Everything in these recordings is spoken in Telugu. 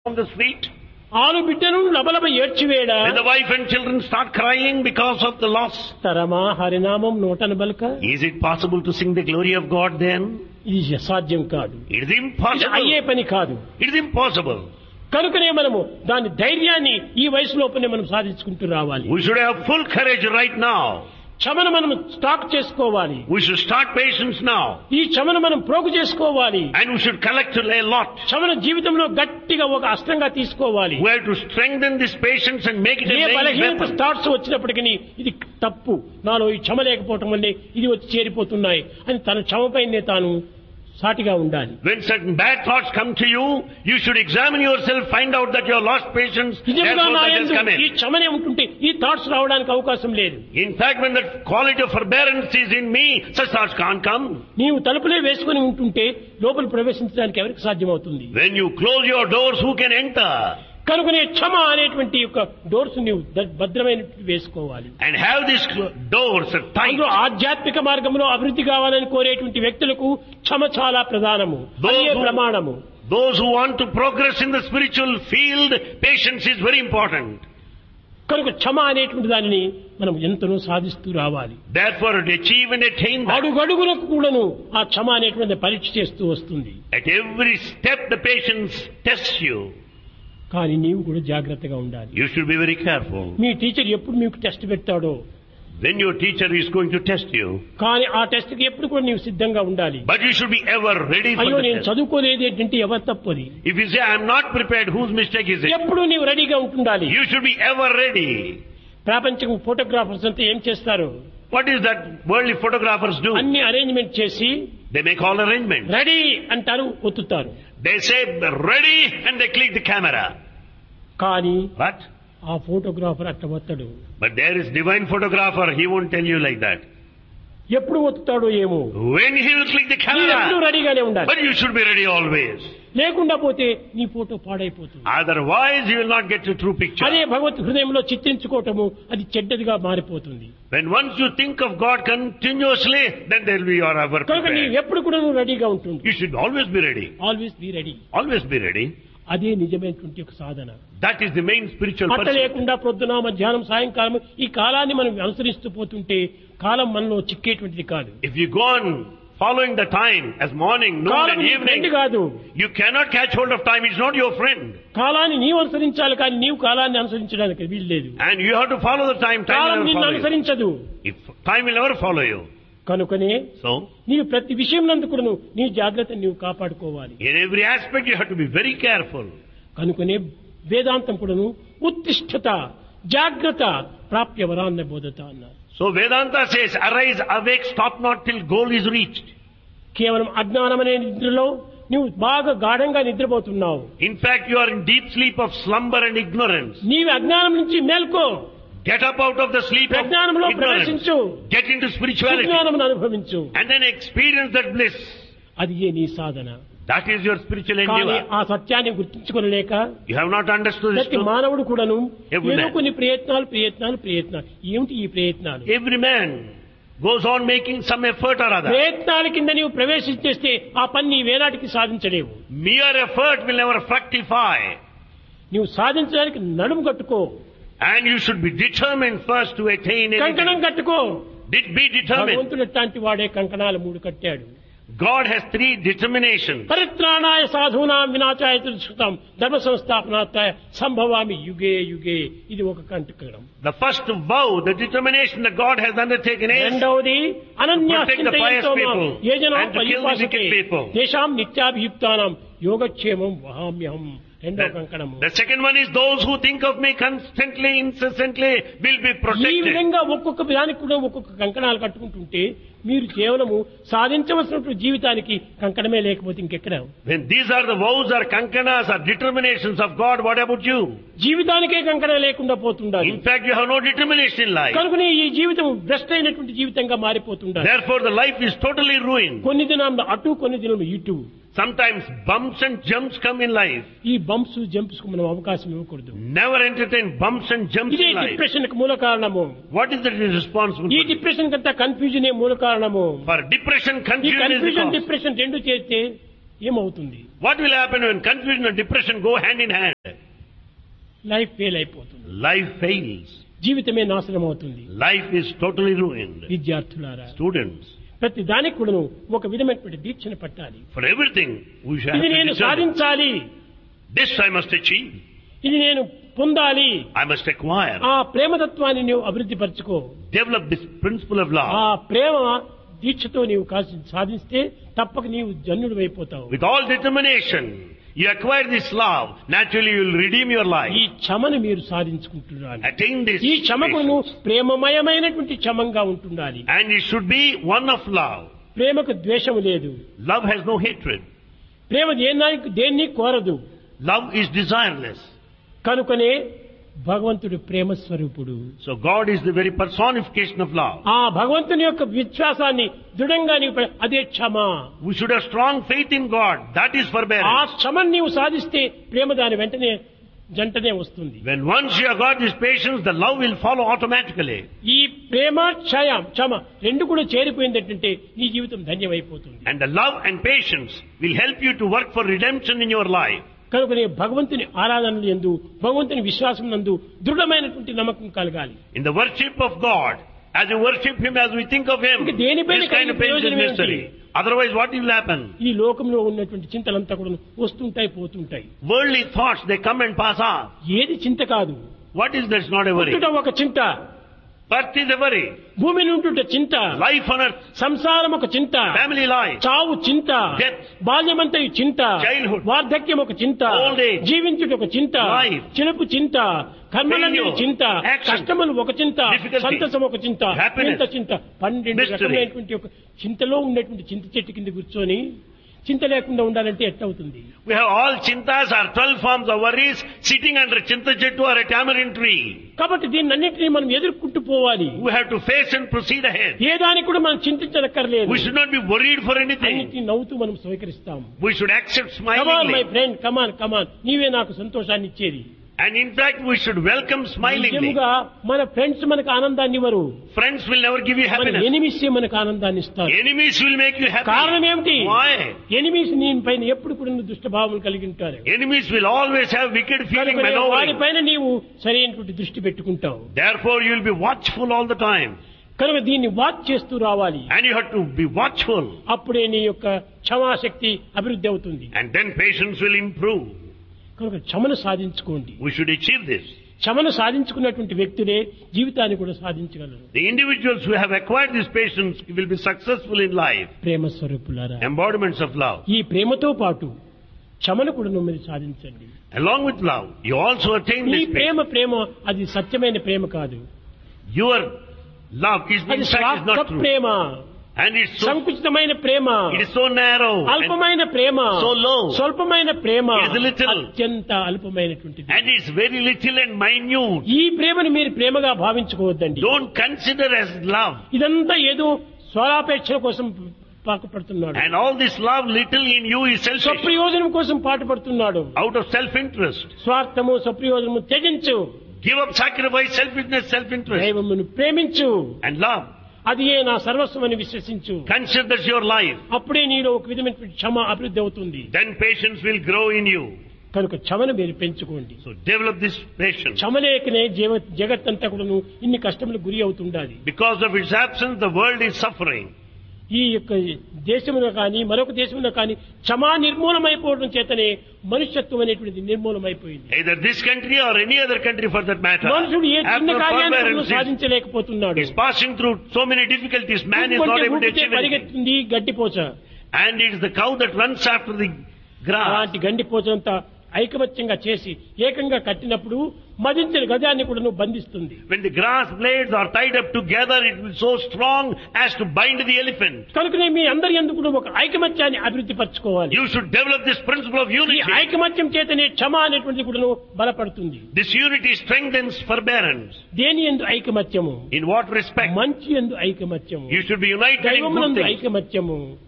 on the street. ఆలు బిడ్డను లబలబ ఏడ్చివేడా When the wife and children start crying because of the loss, తరమా హరినామం నోటన బల్క is it possible to sing the glory of God then? ఇది అసాధ్యం కాదు. It is ఇది impossible. అయ్యే పని కాదు. It is impossible. కనుకనే మనము దాని ధైర్యాన్ని ఈ వయసులోపనే మనం సాధించుకుంటూ రావాలి. We should have full courage right now. క్షమను మనం స్టాక్ చేసుకోవాలి. We should start patience now. ఈ క్షమను మనం ప్రోగు చేసుకోవాలి. And we should collect a lot. క్షమను జీవితంలో గట్టిగా ఒక అస్త్రంగా తీసుకోవాలి. We have to strengthen this patience and make it a A main బలహీనత weapon. స్టార్ట్స్ వచ్చినప్పటికీ ఇది తప్పు, నాలో ఈ క్షమ లేకపోవటం వల్లే ఇది వచ్చి చేరిపోతున్నాయి అని తన క్షమపైనే తాను సాటిగా ఉండాలి. When certain bad thoughts come to you, you should examine yourself, find out that you have lost patience, నిజంగా therefore నా that has యందు come ఈ in. క్షమనే ఉంటుంటే ఈ థాట్స్ రావడానికి అవకాశం లేదు. In fact, when that quality of forbearance is in me, such thoughts can't come. నీవు తలుపులే వేసుకుని ఉంటుంటే లోపల ప్రవేశించడానికి ఎవరికి సాధ్యమవుతుంది? When you close your doors, who can enter? కనుకనే క్షమ అనేటువంటి యొక్క డోర్స్ నీవు భద్రమైన వేసుకోవాలి. And have these doors tight. అందులో ఆధ్యాత్మిక మార్గంలో అభివృద్ధి కావాలని కోరేటువంటి వ్యక్తులకు క్షమ చాలా ప్రధానము, అదే ప్రమాణము. Those who want to progress in the spiritual field, patience is very important. కనుక క్షమ అనేటువంటి దానిని మనం ఎంతనో సాధిస్తూ రావాలి. Therefore, to achieve and attain that, అడుగడుగులకు కూడాను ఆ క్షమ అనేటువంటి పరీక్ష చేస్తూ వస్తుంది. at every step the patience tests you. కానీ నీవు కూడా జాగ్రత్తగా ఉండాలి. You should be very careful. Me teacher ఎప్పుడు మీకు test పెడతాడో, When your teacher is going to test you, కానీ ఆ టెస్ట్ కి ఎప్పుడు కూడా నీవు సిద్ధంగా ఉండాలి. but you should be ever ready for అయ్యో the నేను test. చదువుకోలేదు ఏంటంటే ఎవరు తప్పది. If you say, I am not prepared, whose mistake is it? ఎప్పుడు నీవు రెడీగా ఉంటుండాలి. You should be ever ready. ప్రాపంచిక ఫోటోగ్రాఫర్స్ అంతా ఏం చేస్తారు? What is that worldly photographers do? అన్ని అరేంజ్మెంట్ చేసి They make all arrangements. Ready అంటారు, ఒత్తుతారు. They say, ready, and they click the camera. కానీ But, ఆ ఫోటోగ్రాఫర్ అట్ట ఒత్తడు. but there is divine photographer, he won't tell you like that. ఎప్పుడు ఒత్తుతాడో ఏమో. When he will click the నీవు ఎప్పుడు camera, రెడీగానే ఉండాలి. but you should be ready always. లేకుండా పోతే నీ ఫోటో పాడైపోతుంది. Otherwise, you will not get a true picture. అదే భగవత్ హృదయంలో చిత్రించుకోవటము అది చెడ్డదిగా మారిపోతుంది. When once you think of God continuously, then there will be your ever కనుక నీవు prepared. ఎప్పుడు కూడా నువ్వు రెడీగా ఉంటుంది. You should always be ready. Always be ready. Always be ready. అదే నిజమైనటువంటి ఒక సాధన. That is the main spiritual పట్ట pursuit. లేకుండా పొద్దున మధ్యాహ్నం సాయంకాలం ఈ కాలాన్ని మనం అనుసరిస్తూ పోతుంటే కాలం మనలో చిక్కేటువంటిది కాదు. If you go on following the time as morning, noon column and నీ evening, ఫ్రెండ్ కాదు. you cannot catch hold of time. It's not your friend. కాలాన్ని నీవు అనుసరించాలి కానీ నీవు కాలాన్ని అనుసరించడానికి వీల్లేదు. And you have to follow the time. Time column will never నిన్ను follow you. అనుసరించదు. If time will never follow you. కనుకనే So, నీవు ప్రతి విషయం నందు కూడా నీ జాగ్రత్త నీవు కాపాడుకోవాలి. in every aspect you have to be very careful. కనుకనే వేదాంతం కూడాను ఉత్తిష్ఠత జాగ్రత్త ప్రాప్య వరాన్న బోధత అన్నారు. So Vedanta says, arise, awake, stop not till goal is reached. కేవలం అజ్ఞానం అనే నిద్రలో నువ్వు బాగా గాఢంగా నిద్రపోతున్నావు. In fact, you are in deep sleep of slumber and ignorance. నీవు అజ్ఞానం నుంచి మేల్కో. Get up out of the sleep of ప్రజ్ఞానంలో ignorance. ప్రవేశించు. Get into spirituality. సుజ్ఞానం అనుభవించు. And then experience that bliss. అది ఏ నీ సాధన. That is your spiritual కానీ endeavor. ఆ సత్యాన్ని గుర్తించుకోలేక You have not understood this ప్రతి truth. మానవుడు కూడాను Every ఏదో man. కొన్ని ప్రయత్నాలు ఏమిటి ఈ ప్రయత్నాలు? Every man goes on making some effort or other. ప్రయత్నాల కింద నీవు ప్రవేశించేస్తే ఆ పని నీ వేనాటికి సాధించలేవు. Mere effort will never fructify. నీవు సాధించడానికి నడుము కట్టుకో. And you should be determined first to attain కంకణం anything. కట్టుకో. Be determined. భగవంతుడు ఎట్లాంటి వాడే కంకణాలు 3 కట్టాడు. God has 3 determinations. పరిత్రాణాయ సాధూనాం వినాశాయ దుష్కృతం ధర్మ సంస్థాపనార్థాయ సంభవామి యుగే యుగే, ఇది ఒక కంకణం. The first vow, the determination that God has undertaken is రెండవది protect the pious people యేజనం and to kill the పరిపాసతే wicked people. దేశాం నిత్యాభియుక్తానాం యోగక్షేమం వహామ్యహం, రెండవ కంకణము. The second one is those who think of me constantly, incessantly will be ఈ protected. విధంగా ఒక్కొక్క దానికి కూడా ఒక్కొక్క కంకణాలు కట్టుకుంటుంటే మీరు కేవలము సాధించవలసినటువంటి జీవితానికి కంకణమే లేకపోతే ఇంకెక్కడ? When these are the vows or kankanas or determinations of God, what about you? జీవితానికే కంకణం లేకుండా పోతుండాలి. In fact, you have no determination in life. కనుకనే ఈ జీవితం భ్రష్ట అయినటువంటి జీవితంగా మారిపోతుండాలి. Therefore, the life is totally ruined. కొన్ని దినాలు అటు కొన్ని దినాలు ఇటు. Sometimes bumps and jumps come in life. ఈ బంప్స్ జంప్స్ కు మనం అవకాశం ఇవ్వకూడదు. Never entertain bumps and jumps ఇదే in life. డిప్రెషన్ కు మూల కారణము. What is the responsible ఈ for? డిప్రెషన్ కంతా కన్ఫ్యూజన్ మూల కారణము. For depression, ఈ confusion is the confusion cause. Depression రెండు చేస్తే ఏమవుతుంది? What will happen when confusion and depression go hand in hand? Life fail అయిపోతుంది. Life fails. జీవితమే నాశనం అవుతుంది. Life is totally ruined. విద్యార్థులారా, Students, ప్రతి దానికి కూడాను ఒక విధమైనటువంటి దీక్షను పట్టాలి. for everything we shall ఇది have to నేను determine. సాధించాలి, This I must achieve. ఇది నేను పొందాలి. I must acquire. ఆ ప్రేమతత్వాన్ని నీవు అభివృద్ధి పరచుకో. Develop this principle of ఆ love. ప్రేమ దీక్షతో నీవు సాధిస్తే తప్పక నీవు జన్యుడు అయిపోతావు. With all determination, you acquire this love. Naturally, you will redeem your ఈ life. క్షమను మీరు సాధించుకుంటున్నారు. Attain this. ఈ క్షమకు నువ్వు patience. ప్రేమమయమైనటువంటి క్షమంగా ఉంటుండాలి. And it should be one of love. ప్రేమకు ద్వేషము లేదు. Love has no hatred. ప్రేమ దేన్ని కోరదు. Love is desireless. కనుకనే భగవంతుడు ప్రేమ స్వరూపుడు. So God is the very personification of love. ఆ భగవంతుని యొక్క విశ్వాసాన్ని దృఢంగా నీవు అదే క్షమ. We should have strong faith in God. That is ఆ forbearance. క్షమను నీవు సాధిస్తే ప్రేమ దాని వెంటనే జంటనే వస్తుంది. When once you have got this patience, the love will follow automatically. ఈ ప్రేమ క్షమ రెండు కూడా చేరిపోయిందంటే నీ జీవితం ధన్యమైపోతుంది. And the love and patience will help you to work for redemption in your life. కనుకనే భగవంతుని ఆరాధనలు యందు, భగవంతుని విశ్వాసం నందు దృఢమైనటువంటి నమ్మకం కలగాలి. In the worship of God, as you worship Him, as we think of Him, ఇంక దేనిపైన this kind of కలిగే patience is ప్రయోజనం necessary. ఏంటి? Otherwise, what will happen? ఈ లోకంలో ఉన్నటువంటి చింతలంతా కూడా వస్తుంటాయి, పోతుంటాయి. Worldly thoughts, they come and pass on. ఏది చింత కాదు. What is that's not a worry? పుట్టుట ఒక చింత, Birth is a worry. భూమి నుండి చింత, Life on earth, సంసారం ఒక చింత, family life, చావు చింత, Death. బాల్యమంతయు చింత, Childhood. వార్ధక్యం ఒక చింత, Old age. జీవించుట ఒక చింత, Life. చిలుపు చింత, కర్మలన్నీ Failure. చింత, Action. కష్టములు ఒక చింత, Difficulty. సంతసం ఒక చింత, Happiness. చింత చింత 12 Mystery. రకమైనటువంటి ఒక చింతలో ఉన్నటువంటి చింత చెట్టు కింద కూర్చొని చింత లేకుండా ఉండాలంటే ఎట్లవుతుంది? we have all chintas or 12 forms of worries sitting under chinta chettu or a tamarind tree. కాబట్టి దీన్నన్నింటినీ మనం ఎదుర్కొంటూ పోవాలి. We have to face and proceed ahead. ఏ దానికి కూడా మనం చింతించనక్కర్లేదు. We should not be worried for anything. అన్నిటినీ నవ్వుతూ మనం స్వీకరిస్తాం. We should accept come on my smilingly. Friend, కమాన్, నీవే నాకు సంతోషాన్ని ఇచ్చేది. And in fact, we should welcome smilingly. నిజముగా మన ఫ్రెండ్స్ మనకు ఆనందాన్ని ఇవ్వరు. Friends will never give you మన happiness. ఎనిమిస్ మనకు ఆనందాన్ని ఇస్తారు. Enemies will make you happy. కారణం ఏమిటి? Why? ఎనిమిస్ నీ పైన ఎప్పుడు కూడా దుష్ట భావం కలిగి ఉంటారు. Enemies will always have wicked feeling maneuvering. వారిపైన నీవు సరైనటువంటి దృష్టి పెట్టుకుంటావు. Therefore, you will be watchful all the time. కనుక దీన్ని వాచ్ చేస్తూ రావాలి. And you have to be watchful. అప్పుడే నీ యొక్క క్షమాశక్తి అభివృద్ధి అవుతుంది. And then patience will improve. కనుక క్షమను సాధించుకోండి. We should achieve this. క్షమను సాధించుకున్నటువంటి వ్యక్తులే జీవితాన్ని కూడా సాధించగలరు. The individuals who have acquired this patience will be successful in life. ప్రేమ స్వరూపులారా, Embodiments of love. ఈ ప్రేమతో పాటు క్షమను కూడా మీరు సాధించండి. Along with love, you also attain ఈ this patience. ప్రేమ అది సత్యమైన ప్రేమ కాదు. Your love is in అది fact is స్వార్థ not true. Prema, And it's so, సంకుచితమైన Prema, it is so narrow. And, అల్పమైన ప్రేమ, so low. స్వల్పమైన ప్రేమ, It is little. అత్యంత అల్పమైనటువంటిది. and it's very little and minute. ఈ ప్రేమను మీరు ప్రేమగా భావించుకోవద్దండి. Don't consider as love. ఇదంతా ఏదో స్వలాపేక్షల కోసం పాటుపడుతున్నాడు. And all this love little in you is selfish. స్వప్రయోజనం కోసం పాటుపడుతున్నాడు. Out of self-interest. స్వార్థము స్వప్రయోజనము త్యజించు. Give up sacrifice, selfishness, self-interest. దైవమును ప్రేమించు. And love. అది నా సర్వస్వం అని విశ్వసించు. Consider that's your life. అప్పుడే నీలో ఒక విధమైన క్షమ అభివృద్ధి అవుతుంది. Then patience will grow in you. కనుక క్షమను మీరు పెంచుకోండి. So develop this patience. క్షమ లేకనే జగత్తంతా కూడాను ఇన్ని కష్టములకు గురి అవుతుండాలి. Because of its absence, the world is suffering. ఈ యొక్క దేశంలో కానీ మరొక దేశంలో కానీ క్షమా నిర్మూలమైపోవడం చేతనే మనుష్యత్వం అనేటువంటిది నిర్మూలమైపోయింది. Either this country or any other country for that matter. మనుషుడు ఏ చిన్న After కార్యాన్ని forbearance సాధించలేకపోతున్నాడు. is passing through so many difficulties, man is not able to achieve anything. పరిగెత్తుంది గడ్డిపోచ. And it is the cow that runs after the grass. అలాంటి గండిపోచంతా ఐకమత్యంగా చేసి ఏకంగా కట్టినప్పుడు మదించిన గజాన్ని కూడా నువ్వు బంధిస్తుంది. When the grass blades are tied up together, it will be so strong as to bind the elephant. కనుకనే మీ అందరి యందు ఒక ఐకమత్యాన్ని అభివృద్ధి పరచుకోవాలి. You should develop this principle of ఈ unity. ఐకమత్యం చేతనే క్షమ అనేటువంటిది కూడా బలపడుతుంది. This unity strengthens forbearance. దేని యందు ఐకమత్యము? In what respect? మంచి యందు ఐకమత్యము, You should be united in good దైవమునందు things. ఐకమత్యము,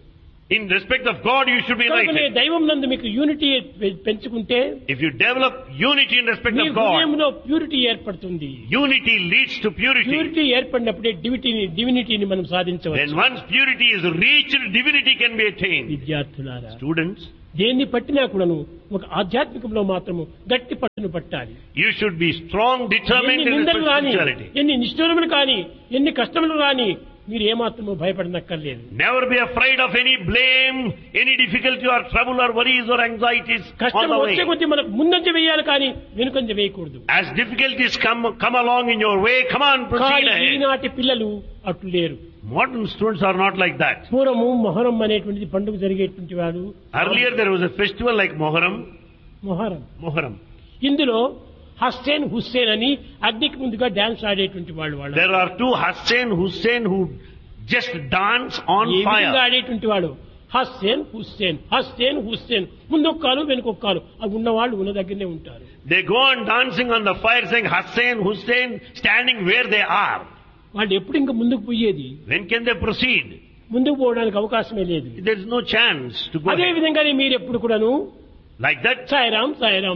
In respect of God, you should be కనుకనే united. దైవం నందు మీకు యూనిటీ పెంచుకుంటే If you develop unity in respect me of God, హృదయంలో ప్యూరిటీ ఏర్పడుతుంది. unity leads to purity. Purity ఏర్పడినప్పుడే డివినిటీని మనం When సాధించవచ్చు. once purity is reached, divinity can be attained. విద్యార్థులారా, Students, దేన్ని పట్టినా కూడాను ఒక ఆధ్యాత్మికంలో మాత్రము గట్టి పట్టును పట్టాలి. you should be strong, determined ఎన్ని in నిందలు respect of రాని, spirituality. ఎన్ని నిష్ఠూరములు కాని, ఎన్ని కష్టములు రాని మీరు ఏమాత్రము భయపడనక్కర్లేదు. Never be afraid of any blame, any difficulty or trouble or worries or anxieties on కష్టం the వచ్చే way. కొద్దీ మనకు ముందంజ వేయాలి కానీ వెనుకంజ వేయకూడదు. As difficulties come along in your way, come on, proceed కానీ ahead. ఈనాటి పిల్లలు అట్లు లేరు. Modern students are not like that. పూర్వము మొహరం అనేటువంటిది పండుగ జరిగేటువంటి వాడు. Earlier there was a festival like Moharram. Muharram ఇందులో హస్సేన్ హుస్సేన్ అని అగ్నికి ముందుగా డాన్స్ ఆడేటువంటి వాళ్ళు. There are two Hussein who just dance on ఏ విధంగా fire. ఆడేటువంటి వాడు హస్సేన్ హుస్సేన్ ముందొక కాలు వెనుకొక కాలు అవి ఉన్నవాళ్ళు ఉన్న దగ్గరనే ఉంటారు. They go on dancing on the fire saying Hussein standing where they are. వాళ్ళు ఎప్పుడు ఇంకా ముందుకు పోయేది? When can they proceed? ముందుకు పోవడానికి అవకాశమే లేదు. There is no chance to go అదే ahead. విధంగానే మీరు ఎప్పుడు కూడాను Like that, సాయిరాం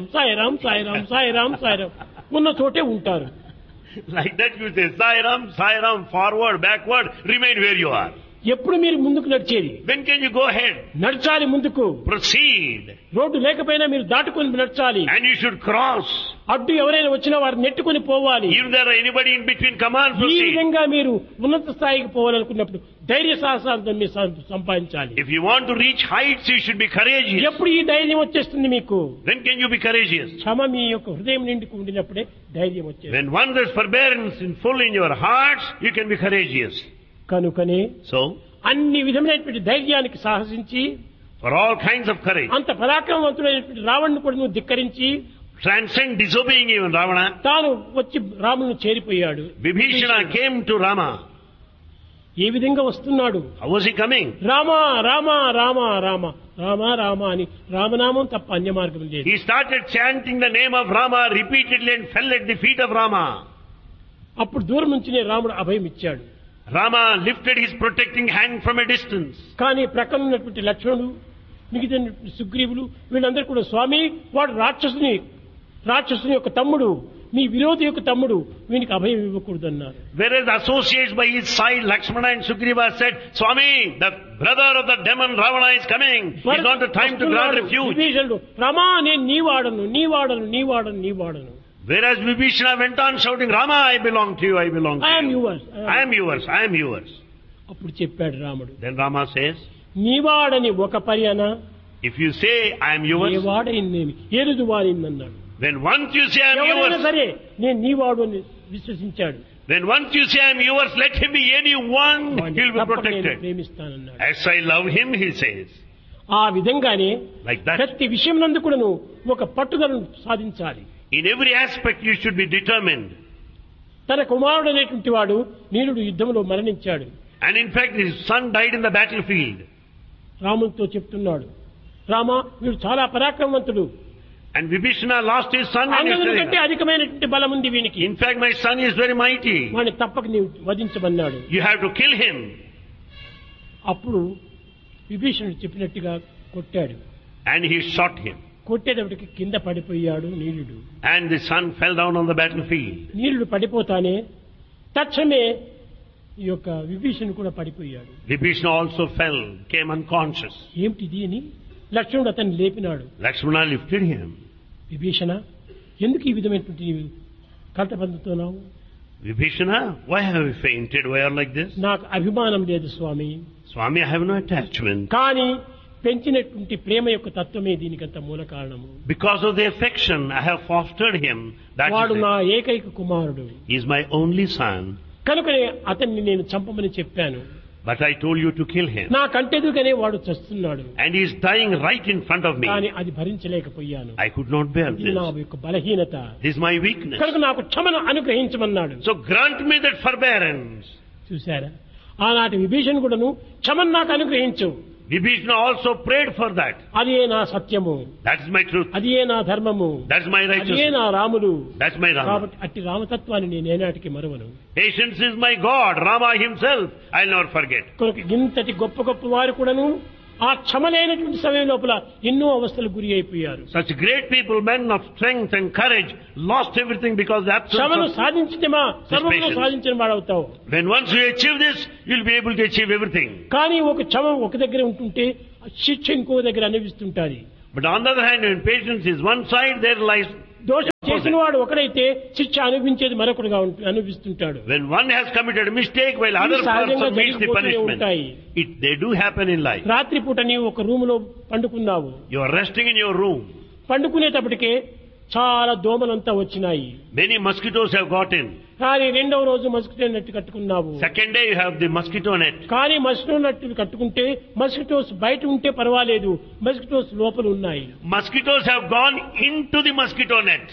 ఉన్న చోటే ఉంటారు. like that you say Sairam, forward, backward, remain where you are. ఎప్పుడు మీరు ముందుకు నడిచేది? When can you go ahead? నడచాలి ముందుకు. Proceed. రోడ్డు లేకపోయినా మీరు దాటుకొని నడచాలి. And you should cross. అడ్డు ఎవరైనా వచ్చినా వారిని నెట్టుకొని పోవాలి. If there are anybody in between, come on, ఈ proceed. విధంగా మీరు ఉన్నత స్థాయికి పోవాలనుకున్నప్పుడు ధైర్య సాహసాలను మీరు సంపాదించాలి. If you want to reach heights, you should be courageous. ఎప్పుడు ఈ ధైర్యం వచ్చేస్తుంది మీకు? When can you be courageous? క్షమ మీ యొక్క హృదయం నిండుకు ఉండినప్పుడే ధైర్యం వచ్చేది. When once there's forbearance in full in your hearts, you can be courageous. కనుకనే So, అన్ని విధమైనటువంటి ధైర్యానికి సాహసించి for all kinds of courage, అంత పరాక్రమవంతుడైనటువంటి రావణ్ణి కూడా నువ్వు ధిక్కరించి transcend disobeying even Ravana, తాను వచ్చి రామును చేరిపోయాడు. Vibhishana came to Rama. ఏ విధంగా వస్తున్నాడు? How was he coming? Rama Rama Rama Rama Rama Rama అని రామనామం తప్ప అన్య మార్గం లేదు. He started chanting the name of Rama repeatedly and fell at the feet of Rama. అప్పుడు దూరం నుంచినే రాముడు అభయం ఇచ్చాడు. Rama lifted his protecting hand from a distance. కానీ ప్రక్కన ఉన్నటువంటి లక్ష్మణుడు, మిగతా సుగ్రీవులు వీళ్ళందరూ కూడా స్వామి వాడు రాక్షసుని యొక్క తమ్ముడు, మీ విరోధి యొక్క తమ్ముడు, వీనికి అభయం ఇవ్వకూడదు అన్నారు. Whereas associates by his side, Lakshmana and Sugriva said, Swami, the brother of the demon Ravana is coming. It's not the time to grant refuge. విభీషణుడు రామా నేను నీవాడను. Whereas Vibhishana went on shouting, Rama, I belong to you. I am yours. I am yours. అప్పుడు చెప్పాడు రాముడు, Then Rama says, నీవాడని ఒక పర్యన if you say, I am yours, వాడైందేమి ఏరుదు వాడిందన్నాడు. when once you say, I am ఎవరైనా yours, సరే నేను నీవాడు అని విశ్వసించాడు. when once you say, I am yours, let him be anyone, he will be తప్పక నేను protected. ప్రేమిస్తానన్నాడు. As I love him, he says. ఆ విధంగానే Like that. ప్రతి విషయం నందు కూడాను ఒక పట్టుదలను సాధించాలి. In every aspect, you should be determined. తన కుమారుడు అనేటువంటి వాడు నీలుడు యుద్ధంలో మరణించాడు. And in fact, his son died in the battlefield. రాముడితో చెప్తున్నాడు, రామా వీడు చాలా పరాక్రమవంతుడు, And Vibhishana lost his son and his అంగదుని కంటే son. అధికమైనటువంటి బలం ఉంది వీనికి, In fact, my son is very mighty. వాడిని తప్పక నీవు వధించమన్నాడు. You have to kill him. అప్పుడు విభీషణుడు చెప్పినట్టుగా కొట్టాడు. And he shot him. కొట్టేటప్పటికి కింద పడిపోయాడు నీలుడు. And the son fell down on the battlefield. నీలుడు పడిపోతానే తక్షణమే ఈ యొక్క విభీషణుడు కూడా పడిపోయాడు. Vibhishana also fell, came unconscious. ఏమిటిది అని లక్ష్మణుడు అతన్ని లేపినాడు. Lakshmana lifted him. విభీషణ ఎందుకు ఈ విధమైనటువంటి నీవు కలత పొందుతున్నావు? Vibhishana, why have you fainted? Why are you like this? నాకు అభిమానం లేదు స్వామి, Swami, I have no attachment. కానీ పెంచినటువంటి ప్రేమ యొక్క తత్వమే దీనికంత మూల కారణము. Because of the affection, I have fostered him. వాడు నా That ఏకైక కుమారుడు, he is my only son. కనుకనే అతన్ని నేను చంపమని చెప్పాను. But I told you to kill him. నా కంటెదుగానే వాడు చస్తున్నాడు, And he is dying right in front of me. కానీ అది భరించలేకపోయాను. I could not bear ఇది నా this. యొక్క బలహీనత, This is my weakness. కనుక నాకు క్షమను అనుగ్రహించమన్నాడు. So grant me that forbearance. చూశారా, ఆనాటి విభీషణ్ కూడాను క్షమను నాకు అనుగ్రహించు, Vibhishana also prayed for that. అదే నా సత్యము, That is my truth. అదే నా ధర్మము, That's my అదే righteousness. నా రాముడు. That's my Rama. కాబట్టి అట్టి రామతత్వాన్ని నేను ఏనాటికి మరువను. Patience is my God. Rama himself, I'll never forget. కనుక ఇంతటి గొప్ప గొప్ప వారు కూడాను ఆ క్షమలేనటువంటి సమయం లోపల ఎన్నో అవస్థలకు గురి అయిపోయారు. Such great people, men of strength and courage, lost everything because of the absence క్షమను of... సాధించితేమా సర్వమును సాధించిన వాడవుతావు. When once you achieve this, you'll be able to achieve everything. కానీ ఒక క్షమ ఒక దగ్గర ఉంటుంటే శిక్ష ఇంకో దగ్గర అనిపిస్తుంటాది. But on the other hand, when patience is one side, there lies... దోషం చేసిన వాడు ఒకడైతే శిక్ష అనుభవించేది మరొకడుగా అనిపిస్తుంటాడు. When one has committed a mistake while other person meets the punishment, they do happen in life. రాత్రిపూట నీవు ఒక రూమ్ లో పండుకున్నావు. You are resting in your room. పండుకునేటప్పటికే చాలా దోమలంతా వచ్చినాయి. Many mosquitoes have got in. కానీ రెండవ రోజు mosquito net కట్టుకున్నావు. Second day you have the mosquito net. కానీ మస్కిటో నెట్ కట్టుకుంటే మస్కిటోస్ బయట ఉంటే పర్వాలేదు, మస్కిటోస్ లోపల ఉన్నాయి. Mosquitoes have gone into the mosquito net.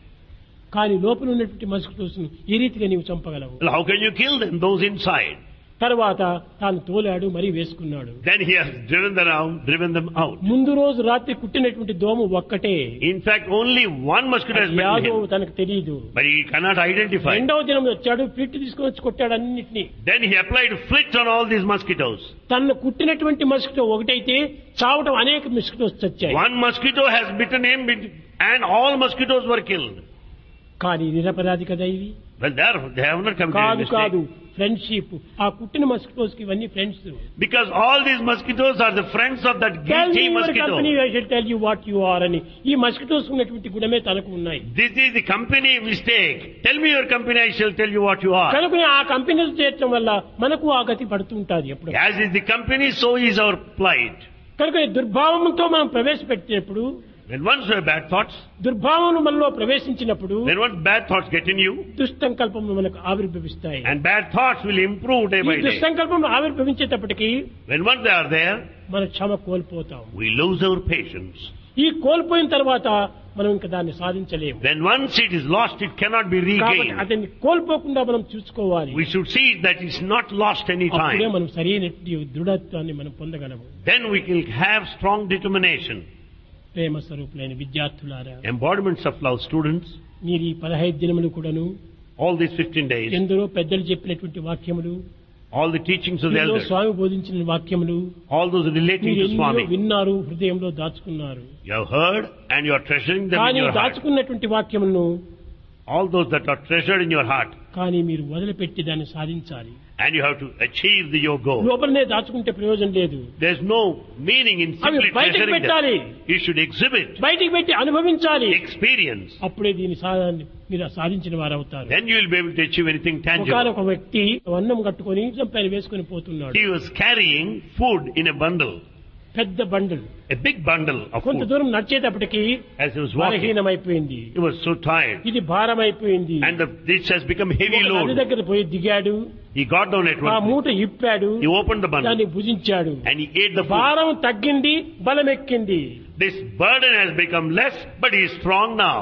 కానీ లోపల ఉన్నటువంటి మస్కిటోస్ ఏ రీతిగా నీవు చంపగలవు? Well, how can you kill them, those inside? తర్వాత తాను తోలాడు, మరీ వేసుకున్నాడు. Then he has driven them out. ముందు రోజు రాత్రి కుట్టినటువంటి దోమ ఒక్కటే. In fact, only one mosquito has bitten him. తనకు తెలియదు. But he cannot identify. రెండవ దినం వచ్చాడు, ఫ్లిట్ తీసుకొని వచ్చి కొట్టాడు అన్నిటినీ. Then he applied flit on all these mosquitoes. తను కుట్టినటువంటి మస్కిటో ఒకటైతే చావటం అనేక mosquitoes చచ్చాయి. One mosquito has bitten him and all mosquitoes were killed. కానీ నిరపరాధి కదా ఇవి. Well, they have not committed a కాదు mistake. ఫ్రెండ్షిప్. ఆ కుట్టిన మస్కిటోస్ కి ఇవన్నీ friends. Because all these mosquitoes are the friends of that guilty mosquito. Company I shall tell you what you are అని. ఈ మస్కిటోస్ ఉన్నటువంటి గుణమే తనకు ఉన్నాయి. This is the company mistake. Tell me your company, I shall tell you what you are. కనుక ఆ కంపెనీలు చేర్చడం వల్ల మనకు ఆ గతి పడుతుంటాది. ఎప్పుడు As is the company, so is our plight. కనుక దుర్భావంతో మనం ప్రవేశపెట్టినప్పుడు, When once you have bad thoughts, దుర్భావం మనలో ప్రవేశించినప్పుడు, when once bad thoughts get in you, దుష్టంకల్పములు మనకు ఆవిర్భవిస్తాయి. and bad thoughts will improve day by ఈ day. దుష్టంకల్పములు ఆవిర్భవించేటప్పటికి When once they are there, మన క్షమ కోల్పోతాం. we lose our patience. ఈ కోల్పోయిన తర్వాత మనం ఇంకా దాన్ని సాధించలేము. When once it is lost, it cannot be కాబట్టి regained. అతన్ని కోల్పోకుండా మనం చూసుకోవాలి. We should see that it's not lost any అప్పుడే time. మనం సరైన దృఢత్వాన్ని మనం పొందగలము. Then we can have strong determination. ప్రేమ స్వరూపులైన విద్యార్థులారా, Embodiments of love students, మీరు ఈ 15 దినములు కూడాను all these 15 days, ఎందరో పెద్దలు చెప్పినటువంటి వాక్యములు, all the teachings of the మీలో elders, స్వామి బోధించిన వాక్యములు all those relating మీరు to ఎన్నో Swami, విన్నారు, హృదయంలో దాచుకున్నారు. you have heard and you are treasuring them in కానీ your heart. దాచుకున్నటువంటి వాక్యములను All those that are treasured in your heart, కానీ మీరు వదిలిపెట్టి దాన్ని సాధించాలి. and you have to achieve your goal. లోపలనే దాచుకుంటే ప్రయోజనం లేదు. There's no meaning in అవి simply బయటకు treasuring పెట్టాలి. them. You should exhibit, బయటికి పెట్టి అనుభవించాలి. experience. అప్పుడే దీన్ని మీరు సాధించిన వారు అవుతారు. Then you will be able to achieve anything tangible. ఒకనొక వ్యక్తి అన్నం కట్టుకొని పైన వేసుకొని పోతున్నాడు. He was carrying food in a bundle, పెద్ద bundle. a big bundle of కొంత food. దూరం నడిచేటప్పటికి As he was walking, బలహీనమైపోయింది. he was so tired, ఇది భారం అయిపోయింది. and this has become heavy ఒక నది load. దగ్గర పోయి దిగాడు. He got down at ఆ one మూట place. ఇప్పాడు. He opened the bundle దాన్ని భుజించాడు. and he ate the food. భారం తగ్గింది, బలం ఎక్కింది. This burden has become less, but he is strong now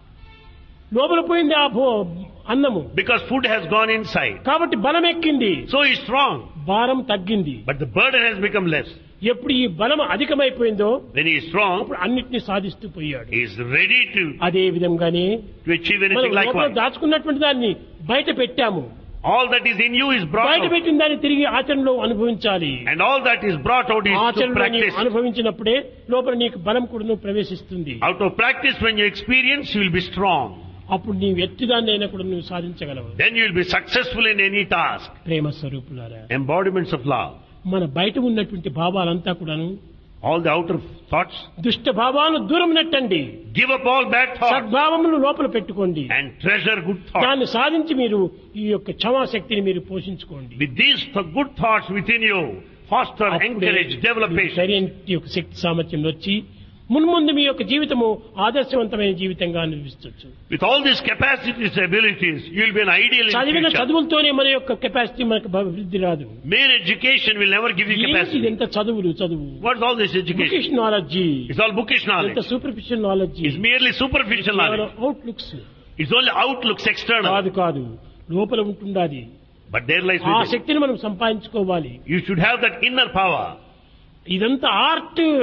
లోపల పోయింది ఆ అన్నము. because food has gone inside. కాబట్టి బలం ఎక్కింది, So he is strong, భారం తగ్గింది. but the burden has become less. ఎప్పుడు ఈ బలం అధికమైపోయిందో When he is strong, అప్పుడు అన్నిటినీ సాధిస్తూ పోయాడు. he is ready to అదే విధంగానే achieve మనం anything లోపల likewise. దాచుకున్నటువంటి దాన్ని బయట పెట్టాము. All that is in you is brought బయట out, పెట్టిన దాన్ని తిరిగి ఆచరణలో అనుభవించాలి. and all that is brought out is to ఆచరణలో నీవు practice. అనుభవించినప్పుడే లోపల నీకు బలం కూడా ప్రవేశిస్తుంది. Out of practice, when you experience, you will be strong. అప్పుడు నీవు ఎట్టిదాన్ని అయినా కూడా నువ్వు సాధించగలవు. Then you will be successful in any task. ప్రేమ స్వరూపులారా, Embodiments of love. మన బయట ఉన్నటువంటి భావాలంతా కూడాను All the outer thoughts, దుష్ట భావాలను దూరం నెట్టండి. give up all bad thoughts సద్భావములను లోపల పెట్టుకోండి. and treasure good thoughts. దాన్ని సాధించి మీరు ఈ యొక్క క్షమాశక్తిని మీరు పోషించుకోండి. With these good thoughts within you, foster, encourage, develop patience. శరీరం యొక్క శక్తి సామర్థ్యం వచ్చి మున్ముందు మీ యొక్క జీవితము ఆదర్శవంతమైన జీవితంగా అనిపిస్తొచ్చు. With all these capacities, abilities, you will be an ideal in చదివిన future. చదువులతోనే మన యొక్క కెపాసిటీ మనకు అభివృద్ధి రాదు. Mere education will never give you ఏంటి capacity. ఇదంతా చదువు What's all this education? Bookish knowledge, It's all bookish ఎంత knowledge. Superficial knowledge, It's merely superficial knowledge. Outlooks It's only outlooks external. కాదు లోపల ఉంటుండాది. But there lies ఆ within. శక్తిని మనం సంపాదించుకోవాలి. You should have that inner power. ఇదంతా art.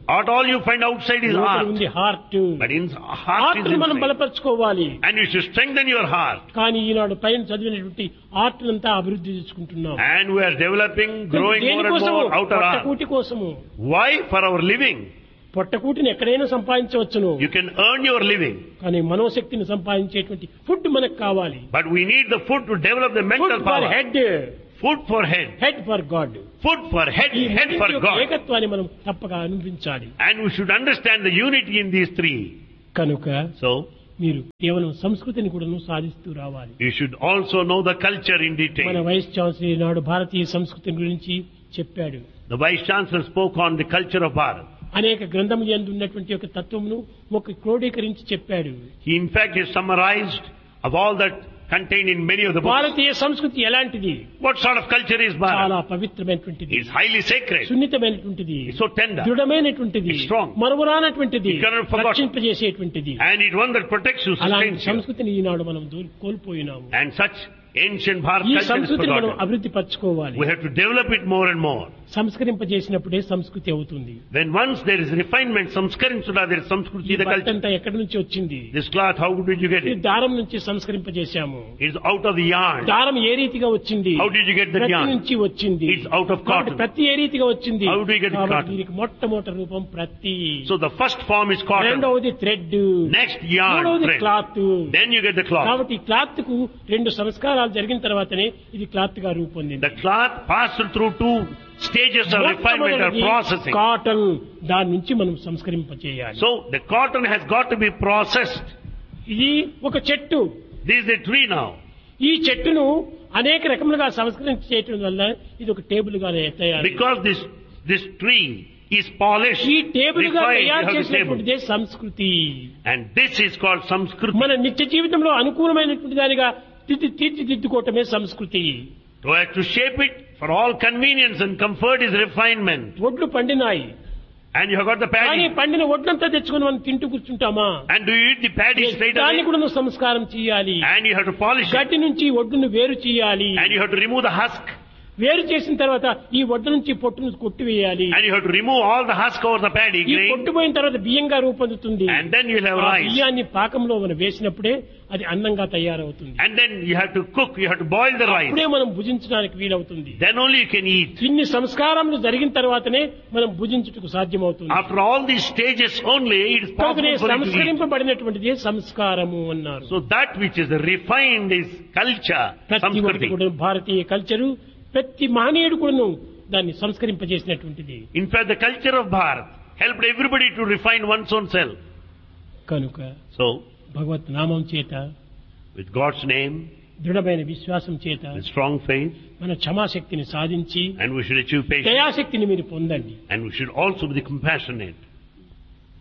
What all you find outside is లోపల art. ఉంది heart. But in heart heart is మనం inside. బలపరచుకోవాలి. And you should strengthen your heart. కానీ ఈనాడు పైన చదివినటువంటి ఆర్ట్ అంతా అభివృద్ధి చేసుకుంటున్నాం. And we are developing, growing more and more outer art. పొట్టకూటి కోసము. Why? For our living. పొట్టకూటిని ఎక్కడైనా సంపాదించవచ్చును. You can earn your living. కానీ మనోశక్తిని సంపాదించేటువంటి ఫుడ్ మనకు కావాలి. But we need the food to develop the mental food for power. Head, Food for head. Head for God. Food for head, ఈ head for రెండింటి యొక్క God. ఏకత్వాన్ని మనం తప్పక అనిపించాలి. And we should understand the unity in these three. కనుక So, మీరు కేవలం సంస్కృతిని కూడా సాధిస్తూ రావాలి. you should also know the culture in మన detail. వైస్ ఛాన్సలర్ నాడు భారతీయ సంస్కృతి గురించి చెప్పాడు. The Vice Chancellor spoke on the culture of Bharat. అనేక గ్రంథములు యందు ఉన్నటువంటి ఒక తత్వమును ఒక క్రోడీకరించి చెప్పాడు. He in fact is summarized of all that contained in many of the books. భారతీయ సంస్కృతి ఎలాంటిది? What sort of culture is చాలా Bharat? పవిత్రమైనటువంటిది, It's highly sacred. సున్నితమైనటువంటిది, It's so tender. దృఢమైనటువంటిది, It's strong. మరువరానటువంటిది, You cannot forget. రక్షింపజేసేటువంటిది. And it's one that protects you, అలాంటి sustains you. సంస్కృతిని ఈనాడు మనం కోల్పోయినాము. And such ancient Bharat ఈ culture is సంస్కృతిని మనం forgotten. అభివృద్ధి పరచుకోవాలి. We have to develop it more and more. సంస్కరింపజేసినప్పుడే సంస్కృతి అవుతుంది. When once there is refinement, samskaram sudha, there is samskruti, the culture. బట్టంతా ఎక్కడి నుంచి వచ్చింది? This cloth, how did you get ఇది it? దారం నుంచి సంస్కరింపజేశాము. It's out of the yarn. దారం ఏ రీతిగా వచ్చింది? How did you get the ప్రతి yarn? నుంచి వచ్చింది. It's out of కాబట్టి cotton. ప్రతి ఏ రీతిగా వచ్చింది? How do you get కాబట్టి cotton? దీనికి మొట్టమొదటి రూపం ప్రతి. So the first form is cotton. రెండవది థ్రెడ్, Next yarn, మూడవది thread. Cloth. Then you get the cloth. కాబట్టి ఈ క్లాత్ కు రెండు సంస్కారాలు జరిగిన తర్వాతనే ఇది క్లాత్ గా రూపొందింది. The cloth passed through two stages of refinement or processing. Cotton, దాని నుంచి మనం సంస్కరింపచేయాలి. So the cotton has got to be processed. ఇది ఒక చెట్టు. This is the tree now. ఈ చెట్టును అనేక రకములుగా సంస్కరించడం వల్ల ఇది ఒక టేబుల్ గా తయారు. Because this tree is polished, ఈ టేబుల్ గా refined, you తయారు have the table. చేసినటువంటిదే సంస్కృతి. And this is called samskruti. మన నిత్య జీవితంలో అనుకూలమైనటువంటి దానిగా తీర్చిదిద్దుకోవటమే సంస్కృతి. To have to shape it for all convenience and comfort is refinement. ఒడ్లు పండినాయి, And you have got the కానీ paddy. పండిన ఒడ్లంతా తెచ్చుకొని మనం తింటూ కూర్చుంటామా? And do you eat the paddy straight దాన్ని away? కూడా నువ్వు సంస్కారం చేయాలి. And you have to polish it. గడ్డి నుంచి ఒడ్డును వేరు చేయాలి. And you have to remove the husk. వేరు చేసిన తర్వాత ఈ ఒడ్డు నుంచి పొట్టును కొట్టివేయాలి. And you have to remove all the husk over the paddy ఈ grain. కొట్టుపోయిన తర్వాత బియ్యంగా రూపొందుతుంది. And then you'll have ఆ rice. బియ్యాన్ని పాకంలో మనం వేసినప్పుడే అది అన్నంగా తయారవుతుంది. And then you have to cook, you have to boil the rice. అప్పుడే మనం భుజించడానికి వీలవుతుంది. Then only you can eat. ఇన్ని సంస్కారములు జరిగిన తర్వాతనే మనం భుజించుటకు సాధ్యమవుతుంది. After all these stages only, it is కనుకనే possible for you to eat. సంస్కరింపబడినటువంటిది సంస్కారము అన్నారు. So that which is refined is culture, ప్రతి ఒక్కటి samskruti. కూడా భారతీయ కల్చరు, ప్రతి మహనీయుడు కూడాను దాన్ని సంస్కరింపజేసినటువంటిది. In fact, the culture of Bharat helped everybody to refine one's own self. కనుక So, భగవత్ నామం చేత, with God's name, దృఢమైన విశ్వాసం చేత with strong faith, మన క్షమాశక్తిని సాధించి and we should achieve patience, దయాశక్తిని మీరు పొందండి. and we should also be compassionate.